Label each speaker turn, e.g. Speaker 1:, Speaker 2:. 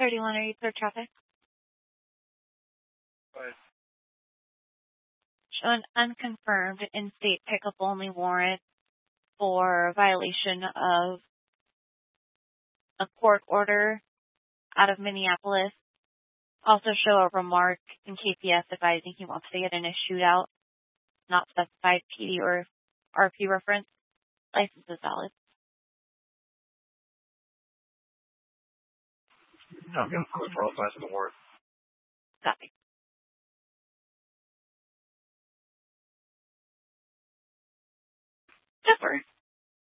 Speaker 1: 31, are you clear traffic?
Speaker 2: But
Speaker 1: Show an unconfirmed in-state pickup only warrant for violation of a court order out of Minneapolis. Also show a remark in KPS advising he wants to get in a shootout, not specified PD or RP reference. License is valid.
Speaker 2: no, give him for all sides of the word.
Speaker 1: Copy. Just worry.